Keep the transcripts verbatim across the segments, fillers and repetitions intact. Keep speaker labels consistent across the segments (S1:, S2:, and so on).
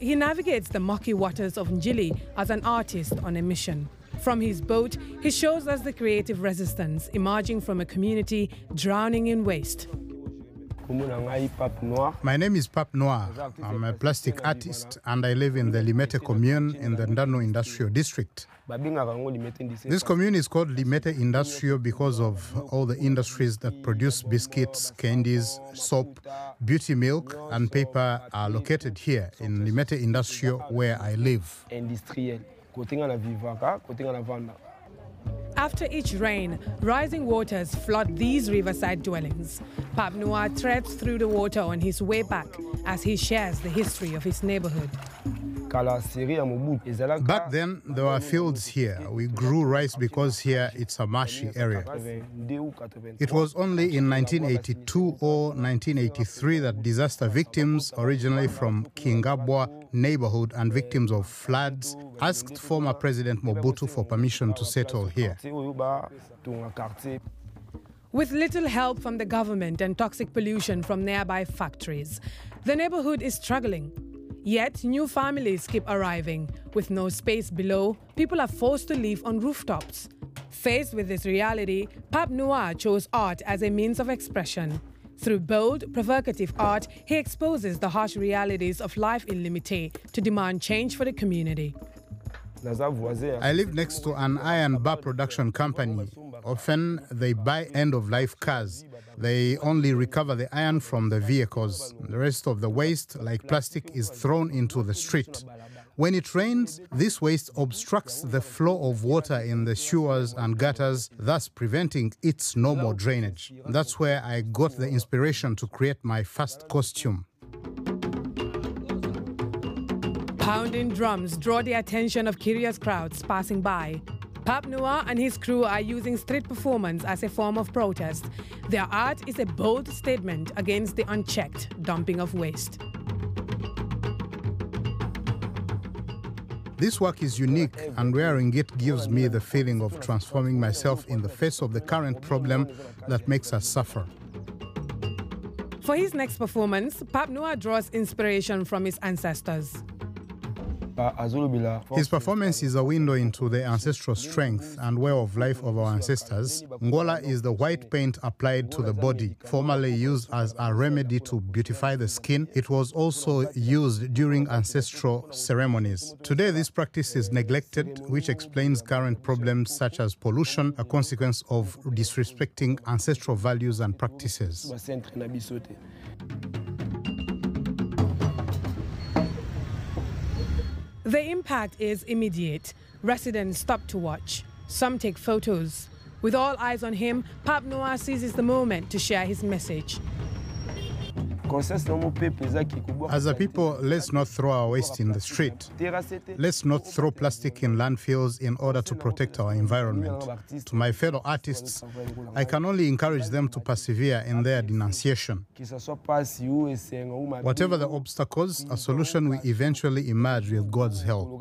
S1: he navigates the mucky waters of Njili as an artist on a mission. From his boat, he shows us the creative resistance emerging from a community drowning in waste.
S2: My name is Pape Noir. I'm a plastic artist and I live in the Limete commune in the Ndano Industrial District. This commune is called Limete Industrial because of all the industries that produce biscuits, candies, soap, beauty milk and paper are located here in Limete Industrial where I live.
S1: After each rain, rising waters flood these riverside dwellings. Pape Noir treads through the water on his way back as he shares the history of his neighborhood.
S2: Back then, there were fields here. We grew rice because here it's a marshy area. It was only in nineteen eighty-two or nineteen eighty-three that disaster victims, originally from Kingabwa neighborhood and victims of floods, asked former President Mobutu for permission to settle here.
S1: With little help from the government and toxic pollution from nearby factories, the neighborhood is struggling. Yet, new families keep arriving. With no space below, people are forced to live on rooftops. Faced with this reality, Pape Noir chose art as a means of expression. Through bold, provocative art, he exposes the harsh realities of life in Limete to demand change for the community.
S2: I live next to an iron bar production company. Often, they buy end-of-life cars. They only recover the iron from the vehicles. The rest of the waste, like plastic, is thrown into the street. When it rains, this waste obstructs the flow of water in the sewers and gutters, thus preventing its normal drainage. That's where I got the inspiration to create my first costume.
S1: Pounding drums draw the attention of curious crowds passing by. Pape Noir and his crew are using street performance as a form of protest. Their art is a bold statement against the unchecked dumping of waste.
S2: This work is unique, and wearing it gives me the feeling of transforming myself in the face of the current problem that makes us suffer.
S1: For his next performance, Pape Noir draws inspiration from his ancestors.
S2: His performance is a window into the ancestral strength and way of life of our ancestors. Ngola is the white paint applied to the body, formerly used as a remedy to beautify the skin. It was also used during ancestral ceremonies. Today, this practice is neglected, which explains current problems such as pollution, a consequence of disrespecting ancestral values and practices.
S1: The impact is immediate. Residents stop to watch. Some take photos. With all eyes on him, Pape Noir seizes the moment to share his message.
S2: As a people, let's not throw our waste in the street. Let's not throw plastic in landfills in order to protect our environment. To my fellow artists, I can only encourage them to persevere in their denunciation. Whatever the obstacles, a solution will eventually emerge with God's help.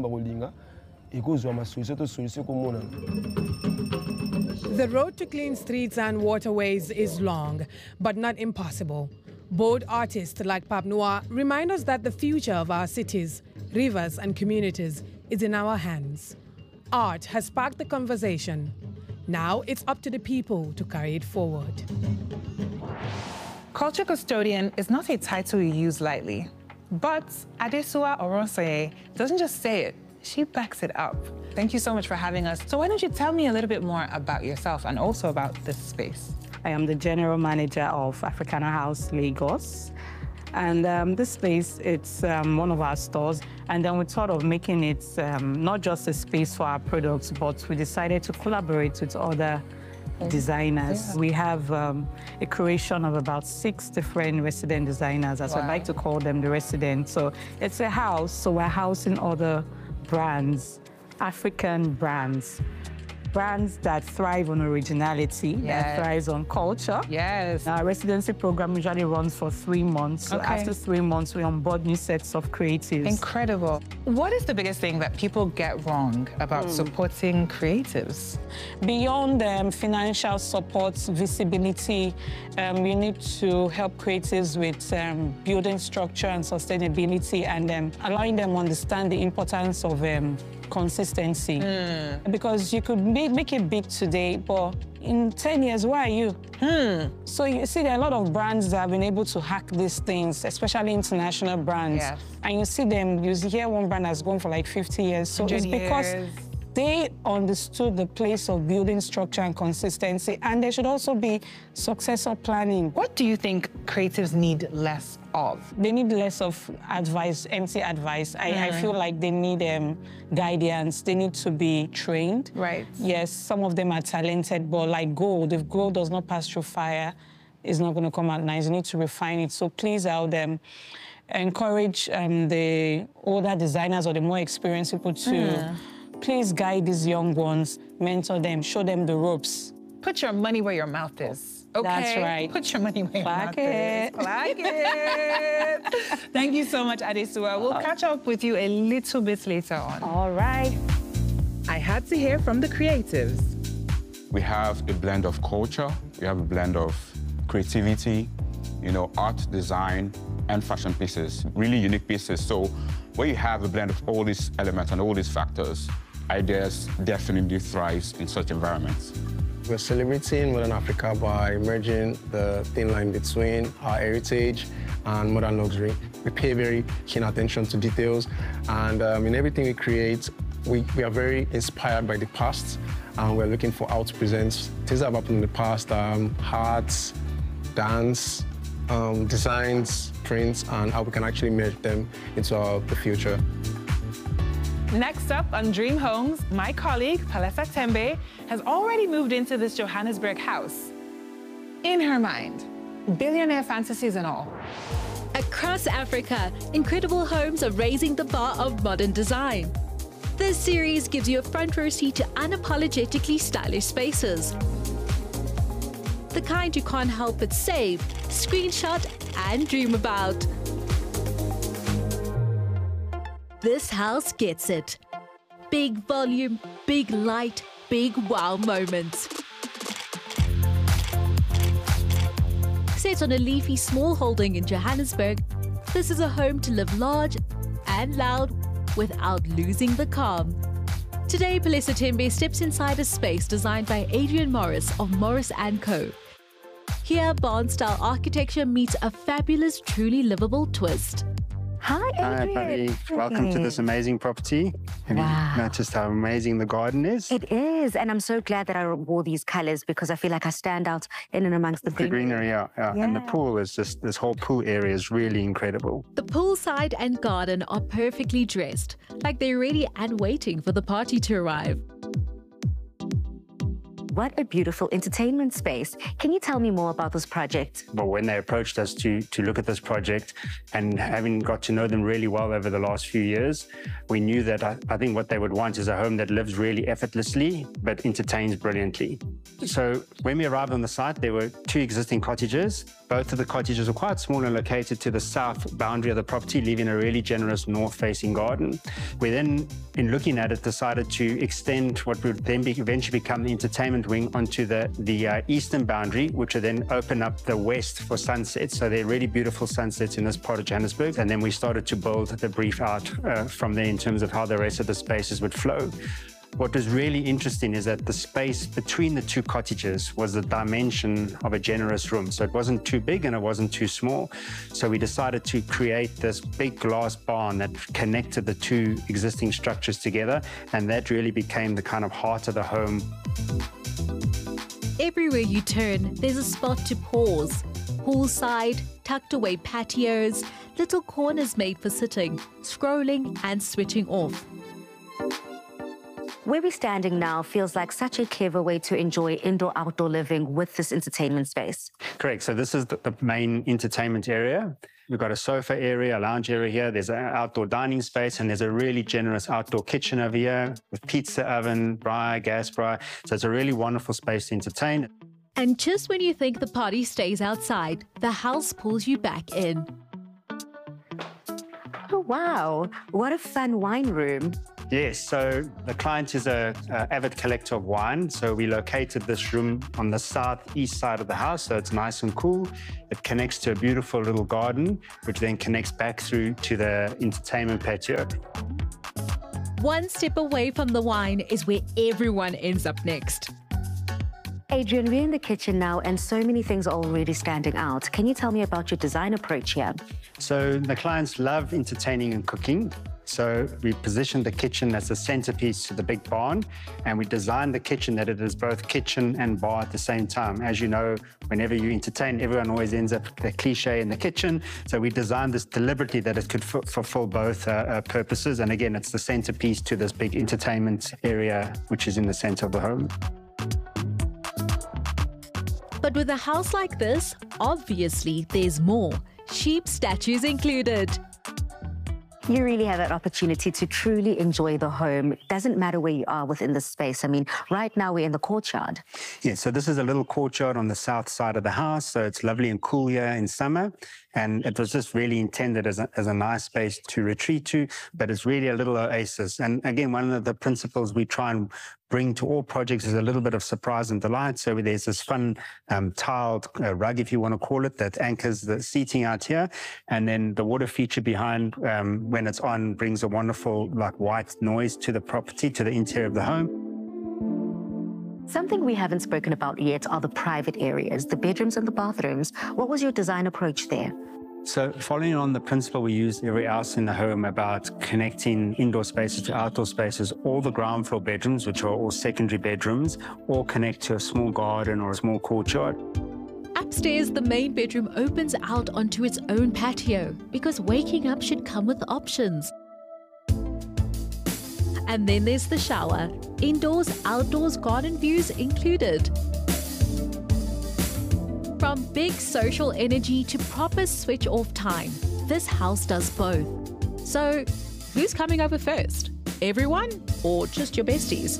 S1: The road to clean streets and waterways is long, but not impossible. Bold artists like Pape Noir remind us that the future of our cities, rivers and communities is in our hands. Art has sparked the conversation. Now it's up to the people to carry it forward.
S3: Culture custodian is not a title you use lightly, but Adesua Oronsaye doesn't just say it, she backs it up. Thank you so much for having us. So why don't you tell me a little bit more about yourself and also about this space?
S4: I am the general manager of Africana House Lagos. And um, this space, it's um, one of our stores. And then we thought of making it um, not just a space for our products, but we decided to collaborate with other designers. Yeah. We have um, a creation of about six different resident designers, as wow. I like to call them, the residents. So it's a house, so we're housing other brands, African brands. brands that thrive on originality,
S3: yes.
S4: that thrives on culture.
S3: Yes.
S4: Our residency program usually runs for three months. So
S3: okay.
S4: after three months, we onboard new sets of creatives.
S3: Incredible. What is the biggest thing that people get wrong about mm. supporting creatives?
S4: Beyond um, financial support, visibility, um, you need to help creatives with um, building structure and sustainability, and um, allowing them understand the importance of um, consistency. Mm. Because you could make, make it big today, but in ten years, where are you? Hmm. So you see, there are a lot of brands that have been able to hack these things, especially international brands. Yes. And you see them, you hear one brand has gone for like fifty years. So it's because
S3: years.
S4: they understood the place of building structure and consistency, and there should also be successor planning.
S3: What do you think creatives need less of?
S4: They need less of advice, empty advice. I, mm. I feel like they need um, guidance. They need to be trained.
S3: Right.
S4: Yes, some of them are talented, but like gold, if gold does not pass through fire, it's not going to come out nice. You need to refine it. So please, I would um, encourage um, the older designers or the more experienced people to mm. please guide these young ones, mentor them, show them the ropes.
S3: Put your money where your mouth is. Okay?
S4: That's right.
S3: Put your money where
S4: Clack
S3: your mouth
S4: it.
S3: is. Clack it. Thank you so much, Adesua. We'll catch up with you a little bit later on.
S4: All right.
S3: I had to hear from the creatives.
S5: We have a blend of culture. We have a blend of creativity, you know, art, design, and fashion pieces, really unique pieces. So where you have a blend of all these elements and all these factors, ideas definitely thrives in such environments.
S6: We're celebrating modern Africa by merging the thin line between our heritage and modern luxury. We pay very keen attention to details, and um, in everything we create, we, we are very inspired by the past, and we're looking for how to present things that have happened in the past, um, arts, dance, um, designs, prints, and how we can actually merge them into our, the future.
S3: Next up on Dream Homes, my colleague, Palesa Tembe, has already moved into this Johannesburg house. In her mind, billionaire fantasies and all.
S7: Across Africa, incredible homes are raising the bar of modern design. This series gives you a front row seat to unapologetically stylish spaces. The kind you can't help but save, screenshot, and dream about. This house gets it. Big volume, big light, big wow moments. Set on a leafy small holding in Johannesburg, this is a home to live large and loud without losing the calm. Today, Palesa Tembe steps inside a space designed by Adrian Morris of Morris and Co. Here, barn-style architecture meets a fabulous, truly livable twist.
S8: Hi, Adrian. Hi, Patty. Welcome to this amazing property. Have wow. you noticed how amazing the garden is?
S9: It is, and I'm so glad that I wore these colors because I feel like I stand out in and amongst the,
S8: the greenery. Yeah, yeah. yeah, and the pool is just, this whole pool area is really incredible.
S7: The poolside and garden are perfectly dressed, like they're ready and waiting for the party to arrive.
S9: What a beautiful entertainment space. Can you tell me more about this project?
S8: Well, when they approached us to, to look at this project, and having got to know them really well over the last few years, we knew that I, I think what they would want is a home that lives really effortlessly, but entertains brilliantly. So when we arrived on the site, there were two existing cottages. Both of the cottages were quite small and located to the south boundary of the property, leaving a really generous north-facing garden. We then, in looking at it, decided to extend what would then be, eventually become the entertainment wing onto the, the uh, eastern boundary, which would then open up the west for sunsets. So they're really beautiful sunsets in this part of Johannesburg. And then we started to build the brief out uh, from there in terms of how the rest of the spaces would flow. What was really interesting is that the space between the two cottages was the dimension of a generous room. So it wasn't too big and it wasn't too small. So we decided to create this big glass barn that connected the two existing structures together. And that really became the kind of heart of the home.
S7: Everywhere you turn, there's a spot to pause. Poolside, tucked away patios, little corners made for sitting, scrolling and switching off.
S9: Where we're standing now feels like such a clever way to enjoy indoor-outdoor living with this entertainment space.
S8: Correct. So this is the, the main entertainment area. We've got a sofa area, a lounge area here. There's an outdoor dining space, and there's a really generous outdoor kitchen over here with pizza oven, braai, gas braai. So it's a really wonderful space to entertain.
S7: And just when you think the party stays outside, the house pulls you back in.
S9: Oh, wow. What a fun wine room.
S8: Yes, so the client is a, a avid collector of wine. So we located this room on the southeast side of the house, so it's nice and cool. It connects to a beautiful little garden, which then connects back through to the entertainment patio.
S7: One step away from the wine is where everyone ends up next.
S9: Adrian, we're in the kitchen now, and so many things are already standing out. Can you tell me about your design approach here?
S8: So the clients love entertaining and cooking. So we positioned the kitchen as the centerpiece to the big barn, and we designed the kitchen that it is both kitchen and bar at the same time. As you know, whenever you entertain, everyone always ends up the cliche in the kitchen. So we designed this deliberately that it could f fulfill both uh, uh, purposes. And again, it's the centerpiece to this big entertainment area, which is in the center of the home.
S7: But with a house like this, obviously there's more. Sheep statues included.
S9: You really have that opportunity to truly enjoy the home. It doesn't matter where you are within the space. I mean, right now we're in the courtyard.
S8: Yeah, so this is a little courtyard on the south side of the house. So it's lovely and cool here in summer. And it was just really intended as a, as a nice space to retreat to, but it's really a little oasis. And again, one of the principles we try and bring to all projects is a little bit of surprise and delight. So there's this fun um, tiled uh, rug, if you want to call it, that anchors the seating out here. And then the water feature behind, um, when it's on, brings a wonderful like white noise to the property, to the interior of the home.
S9: Something we haven't spoken about yet are the private areas, the bedrooms and the bathrooms. What was your design approach there?
S8: So following on the principle we use everywhere else in the home about connecting indoor spaces to outdoor spaces, all the ground floor bedrooms, which are all secondary bedrooms, all connect to a small garden or a small courtyard.
S7: Upstairs, the main bedroom opens out onto its own patio because waking up should come with options. And then there's the shower. Indoors, outdoors, garden views included. From big social energy to proper switch off time, this house does both. So, who's coming over first? Everyone or just your besties?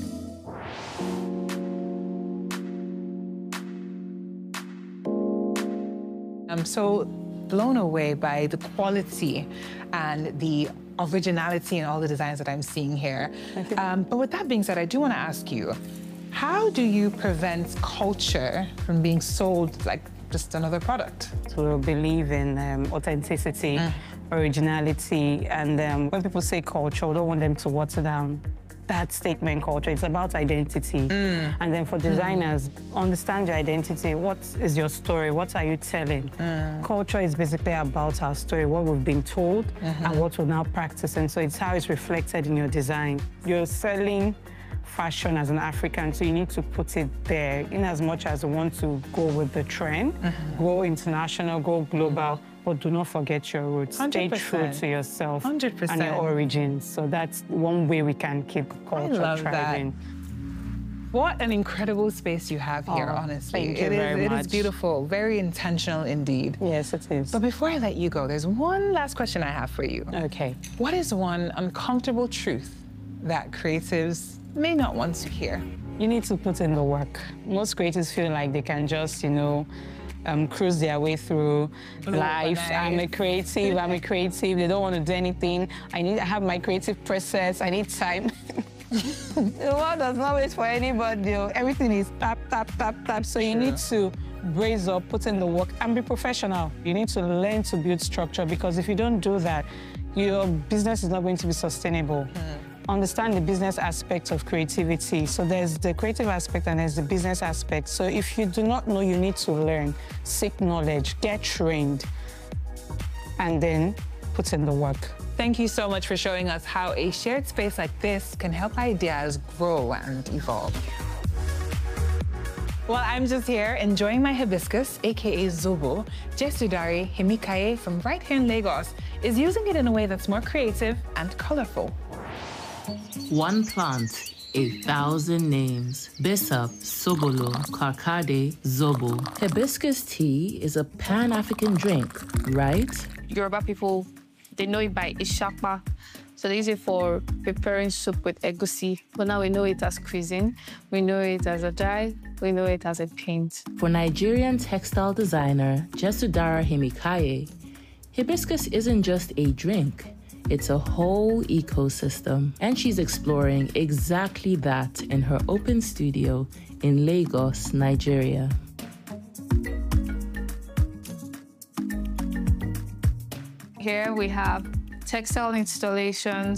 S3: I'm so blown away by the quality and the originality in all the designs that I'm seeing here. Um, but with that being said, I do want to ask you, how do you prevent culture from being sold like just another product?
S4: To believe in um, authenticity, mm. originality, and um, when people say culture, we don't want them to water down that statement culture. It's about identity. Mm. And then for designers, mm. understand your identity. What is your story? What are you telling? Mm. Culture is basically about our story, what we've been told, mm-hmm. and what we're now practicing. So it's how it's reflected in your design. You're selling fashion as an African, so you need to put it there in as much as you want to go with the trend, mm-hmm. go international, go global, but do not forget your roots. one hundred percent. Stay true to yourself one hundred percent. And your origins. So that's one way we can keep culture
S3: I love
S4: thriving.
S3: That. What an incredible space you have here,
S4: oh,
S3: honestly.
S4: Thank you
S3: it
S4: very
S3: is,
S4: much.
S3: It is beautiful, very intentional indeed.
S4: Yes, it is.
S3: But before I let you go, there's one last question I have for you.
S4: Okay.
S3: What is one uncomfortable truth that creatives may not want to hear?
S4: You need to put in the work. Most creatives feel like they can just, you know, um, cruise their way through oh, life. Nice. I'm a creative, I'm a creative. They don't want to do anything. I need, I have my creative process. I need time. The world does not wait for anybody. Everything is tap, tap, tap, tap. So you sure. need to brace up, put in the work, and be professional. You need to learn to build structure, because if you don't do that, your business is not going to be sustainable. Mm. Understand the business aspect of creativity. So there's the creative aspect and there's the business aspect. So if you do not know, you need to learn, seek knowledge, get trained, and then put in the work.
S3: Thank you so much for showing us how a shared space like this can help ideas grow and evolve. While I'm just here enjoying my hibiscus, aka Zobo, Jesudari Himikaye from right here in Lagos is using it in a way that's more creative and colorful.
S10: One plant, a thousand names. Bissap, Sobolo, Karkade, Zobo. Hibiscus tea is a Pan-African drink, right?
S11: Yoruba people, they know it by Ishakpa. So they use it for preparing soup with egusi. But now we know it as cuisine. We know it as a dye. We know it as a paint.
S10: For Nigerian textile designer Jesudara Himikaye, hibiscus isn't just a drink. It's a whole ecosystem. And she's exploring exactly that in her open studio in Lagos, Nigeria.
S11: Here we have textile installations